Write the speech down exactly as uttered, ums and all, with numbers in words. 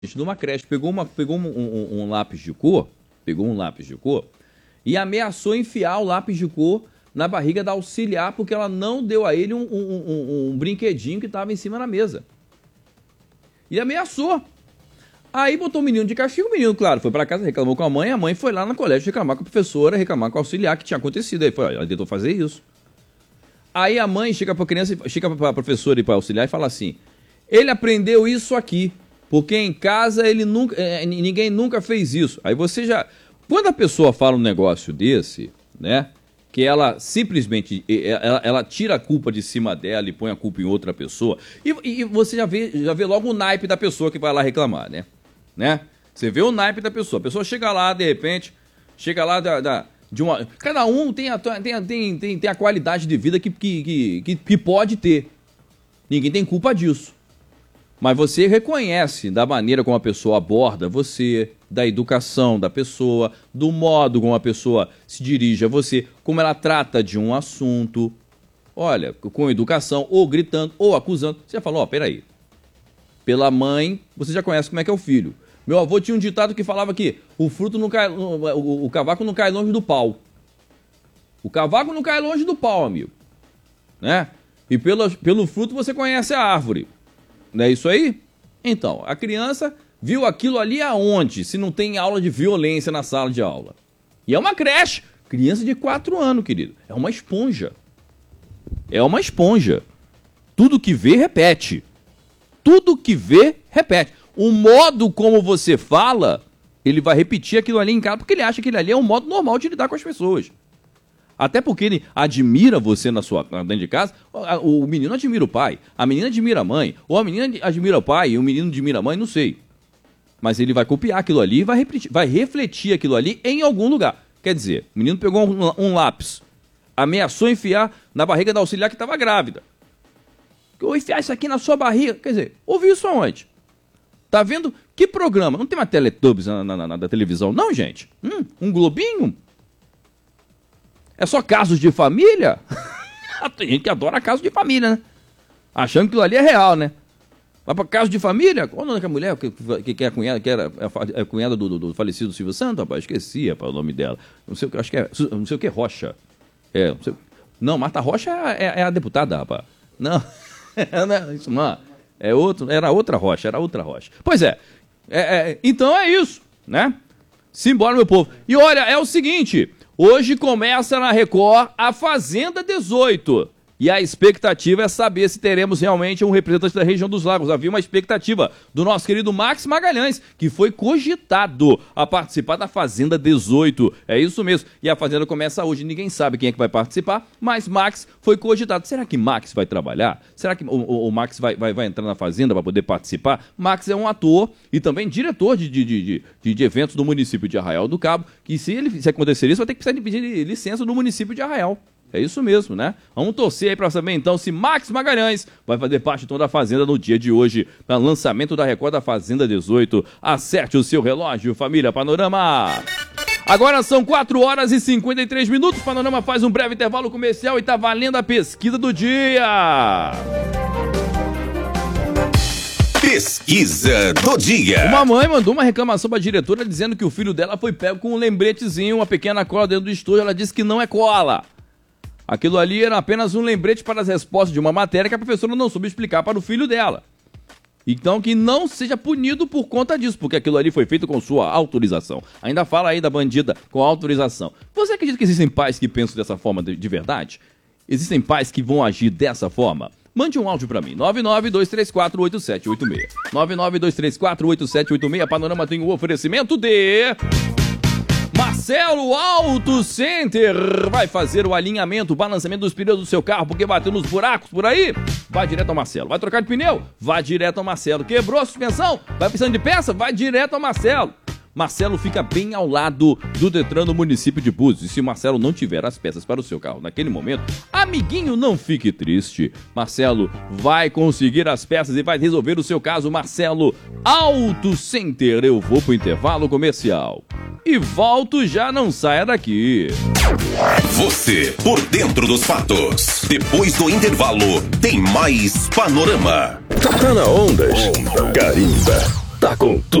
numa creche, pegou, uma, pegou um, um, um lápis de cor, pegou um lápis de cor e ameaçou enfiar o lápis de cor na barriga da auxiliar porque ela não deu a ele um, um, um, um brinquedinho que estava em cima da mesa. E ameaçou. Aí botou o menino de castigo, o menino, claro, foi para casa, reclamou com a mãe, a mãe foi lá no colégio reclamar com a professora, reclamar com a auxiliar que tinha acontecido. Aí foi, ela tentou fazer isso. Aí a mãe chega para a criança, chega para a professora e para a auxiliar e fala assim: ele aprendeu isso aqui, porque em casa ele nunca, é, ninguém nunca fez isso. Aí você já... Quando a pessoa fala um negócio desse, né, que ela simplesmente, ela, ela tira a culpa de cima dela e põe a culpa em outra pessoa, e, e você já vê, já vê logo o naipe da pessoa que vai lá reclamar, né? né? Você vê o naipe da pessoa. A pessoa chega lá, de repente, chega lá da... da de uma... Cada um tem a, tem, tem, tem, tem a qualidade de vida que, que, que, que pode ter. Ninguém tem culpa disso. Mas você reconhece da maneira como a pessoa aborda você, da educação da pessoa, do modo como a pessoa se dirige a você, como ela trata de um assunto. Olha, com educação, ou gritando, ou acusando. Você já falou, ó, peraí. Pela mãe, você já conhece como é que é o filho. Meu avô tinha um ditado que falava que o fruto não cai, o, o cavaco não cai longe do pau. O cavaco não cai longe do pau, amigo. Né? E pelo, pelo fruto você conhece a árvore. Não é isso aí? Então, a criança viu aquilo ali aonde? Se não tem aula de violência na sala de aula. E é uma creche. Criança de quatro anos, querido. É uma esponja. É uma esponja. Tudo que vê, repete. Tudo que vê, repete. O modo como você fala, ele vai repetir aquilo ali em casa, porque ele acha que aquilo ali é um modo normal de lidar com as pessoas. Até porque ele admira você na sua, dentro de casa. O menino admira o pai, a menina admira a mãe, ou a menina admira o pai e o menino admira a mãe, não sei. Mas ele vai copiar aquilo ali e vai, repetir, vai refletir aquilo ali em algum lugar. Quer dizer, o menino pegou um, um lápis, ameaçou enfiar na barriga da auxiliar que estava grávida. Eu vou enfiar isso aqui na sua barriga. Quer dizer, ouviu isso aonde? Tá vendo? Que programa? Não tem uma Teletubbies na, na, na, na televisão, não, gente? Hum, um globinho? É só casos de família? Tem gente que adora casos de família, né? Achando que aquilo ali é real, né? Vai pra caso de família? Qual o nome daquela mulher que, que, que é a cunhada, que era a, a cunhada do, do, do falecido Silvio Santos? Rapaz, esqueci rapaz, o nome dela. Não sei, acho que é, não sei o que, Rocha. É, não, sei, não, Marta Rocha é, é a deputada, rapaz. Não, não é isso, não. É outro, era outra Rocha, era outra Rocha. Pois é, é, é, então é isso, né? Simbora, meu povo. E olha, é o seguinte, hoje começa na Record a Fazenda dezoito. E a expectativa é saber se teremos realmente um representante da região dos lagos. Havia uma expectativa do nosso querido Max Magalhães, que foi cogitado a participar da Fazenda dezoito. É isso mesmo. E a Fazenda começa hoje. Ninguém sabe quem é que vai participar, mas Max foi cogitado. Será que Max vai trabalhar? Será que o, o, o Max vai, vai, vai entrar na Fazenda para poder participar? Max é um ator e também diretor de, de, de, de, de eventos do município de Arraial do Cabo, que se, ele, se acontecer isso, vai ter que precisar de pedir licença do município de Arraial. É isso mesmo, né? Vamos torcer aí pra saber então se Max Magalhães vai fazer parte então da Fazenda no dia de hoje, no lançamento da Record da Fazenda dezoito. Acerte o seu relógio, família Panorama. Agora são quatro horas e cinquenta e três minutos. Panorama faz um breve intervalo comercial e tá valendo a pesquisa do dia. Pesquisa do dia. Uma mãe mandou uma reclamação pra diretora dizendo que o filho dela foi pego com um lembretezinho, uma pequena cola dentro do estúdio. Ela disse que não é cola. Aquilo ali era apenas um lembrete para as respostas de uma matéria que a professora não soube explicar para o filho dela. Então que não seja punido por conta disso, porque aquilo ali foi feito com sua autorização. Ainda fala aí da bandida com autorização. Você acredita que existem pais que pensam dessa forma de, de verdade? Existem pais que vão agir dessa forma? Mande um áudio para mim, nove nove dois três quatro oito sete oito seis. nove nove dois três quatro oito sete oito seis. Panorama tem o oferecimento de... Marcelo Auto Center vai fazer o alinhamento, o balanceamento dos pneus do seu carro, porque bateu nos buracos por aí? Vai direto ao Marcelo. Vai trocar de pneu? Vai direto ao Marcelo. Quebrou a suspensão? Vai precisando de peça? Vai direto ao Marcelo. Marcelo fica bem ao lado do Detran do município de Búzios. E se o Marcelo não tiver as peças para o seu carro naquele momento, amiguinho, não fique triste. Marcelo vai conseguir as peças e vai resolver o seu caso. Marcelo Auto Center. Eu vou pro intervalo comercial e volto, já não saia daqui. Você por dentro dos fatos. Depois do intervalo, tem mais Panorama. Tá na Ondas. Onda. Carimba. tá com tudo.